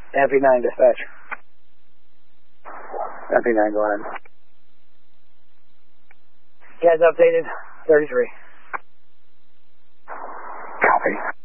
MP9 dispatch. MP9, go ahead. Guys updated, 33. Copy.